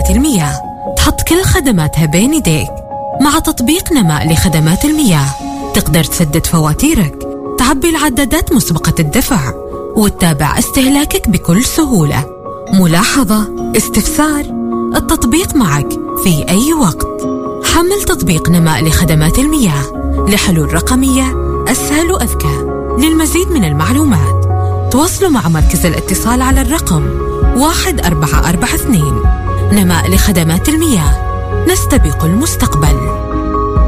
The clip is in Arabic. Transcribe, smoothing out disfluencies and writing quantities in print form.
لخدمات المياه، تحط كل خدماتها بين يديك. مع تطبيق نماء لخدمات المياه تقدر تسدد فواتيرك، تعبي العدادات مسبقة الدفع، وتتابع استهلاكك بكل سهولة. ملاحظة، استفسار، التطبيق معك في أي وقت. حمل تطبيق نماء لخدمات المياه لحلول رقمية أسهل وأذكى. للمزيد من المعلومات تواصلوا مع مركز الاتصال على الرقم 1442. نماء لخدمات المياه، نستبق المستقبل.